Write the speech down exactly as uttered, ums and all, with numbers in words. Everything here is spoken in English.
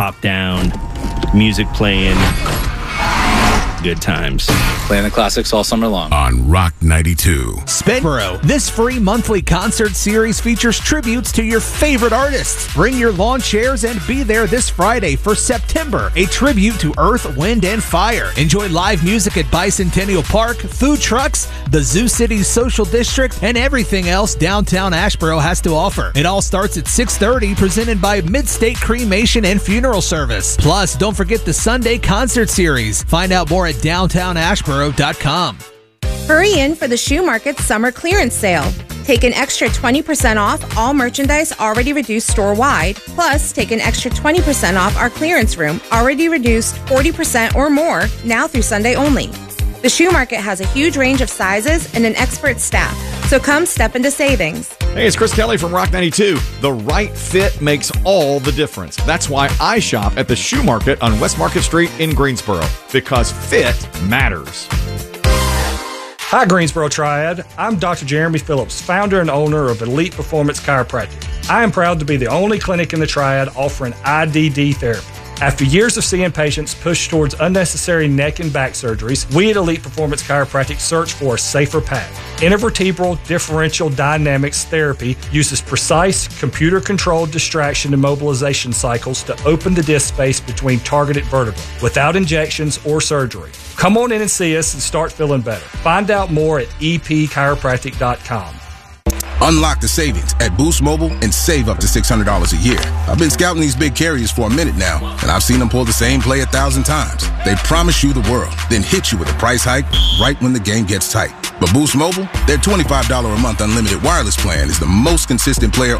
top down, music playing, good times. Playing the classics all summer long. On Rock ninety-two. Spinboro. This free monthly concert series features tributes to your favorite artists. Bring your lawn chairs and be there this Friday for September, a tribute to Earth, Wind, and Fire. Enjoy live music at Bicentennial Park, food trucks, the Zoo City Social District, and everything else downtown Asheboro has to offer. It all starts at six thirty, presented by Midstate Cremation and Funeral Service. Plus, don't forget the Sunday concert series. Find out more at downtown asheboro dot com. Hurry in for the Shoe Market's summer clearance sale. Take an extra twenty percent off all merchandise already reduced store-wide. Plus, take an extra twenty percent off our clearance room, already reduced forty percent or more, now through Sunday only. The Shoe Market has a huge range of sizes and an expert staff, so come step into savings. Hey, it's Chris Kelly from Rock ninety-two. The right fit makes all the difference. That's why I shop at the Shoe Market on West Market Street in Greensboro, because fit matters. Hi, Greensboro Triad. I'm Doctor Jeremy Phillips, founder and owner of Elite Performance Chiropractic. I am proud to be the only clinic in the Triad offering I D D therapy. After years of seeing patients push towards unnecessary neck and back surgeries, we at Elite Performance Chiropractic search for a safer path. Intervertebral differential dynamics therapy uses precise, computer-controlled distraction and mobilization cycles to open the disc space between targeted vertebrae without injections or surgery. Come on in and see us and start feeling better. Find out more at e p chiropractic dot com. Unlock the savings at Boost Mobile and save up to six hundred dollars a year. I've been scouting these big carriers for a minute now, and I've seen them pull the same play a thousand times. They promise you the world, then hit you with a price hike right when the game gets tight. But Boost Mobile, their twenty-five dollars a month unlimited wireless plan is the most consistent player